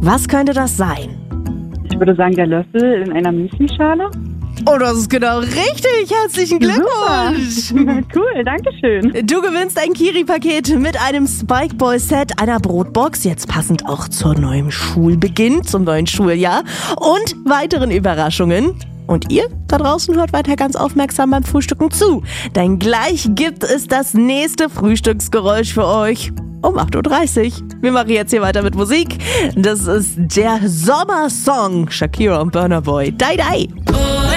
Was könnte das sein? Ich würde sagen, der Löffel in einer Müslischale. Oh, das ist genau richtig. Herzlichen Glückwunsch. Super. Cool, danke schön. Du gewinnst ein Kiri-Paket mit einem Spike Boy Set, einer Brotbox, jetzt passend auch zum neuen Schulbeginn, zum neuen Schuljahr und weiteren Überraschungen. Und ihr da draußen hört weiter ganz aufmerksam beim Frühstücken zu, denn gleich gibt es das nächste Frühstücksgeräusch für euch. Um 8.30 Uhr. Wir machen jetzt hier weiter mit Musik. Das ist der Sommersong. Shakira und Burna Boy. Die, die.